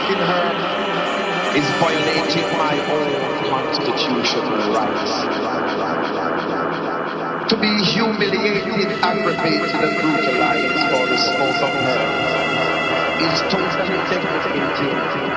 in her is violating my own constitutional rights. To be humiliated, aggravated, and brutalized for the smoke of her is totally